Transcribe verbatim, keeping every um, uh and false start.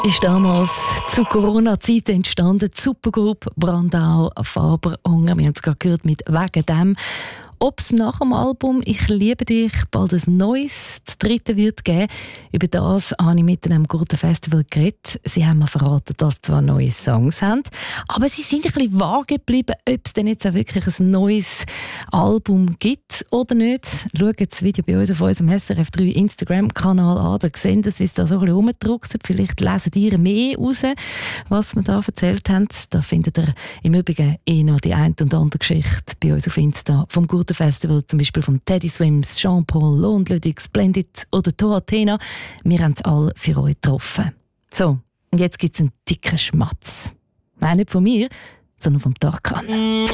ist damals zu Corona-Zeiten entstanden. Die Supergroup Brandau Faber-Unger. Wir haben es gerade gehört mit «Wegen dem». Ob es nach dem Album «Ich liebe dich» bald ein neues, das dritte wird geben, über das habe ich mit einem guten Festival geredet. Sie haben mir verraten, dass sie zwar neue Songs haben, aber sie sind ein bisschen vage geblieben, ob es denn jetzt auch wirklich ein neues Album gibt oder nicht. Schaut das Video bei uns auf unserem S R F drei Instagram-Kanal an, da sehen Sie, wie es da so ein bisschen rumgedruckt. Vielleicht lesen ihr mehr raus, was wir da erzählt haben. Da findet ihr im Übrigen eh noch die eine und andere Geschichte bei uns auf Insta vom guten Festival, zum Beispiel von Teddy Swims, Jean-Paul, Lohn Ludwig, Splendid oder To Athena. Wir haben es alle für euch getroffen. So, und jetzt gibt es einen dicken Schmatz. Nein, nicht von mir, sondern vom Tarkan.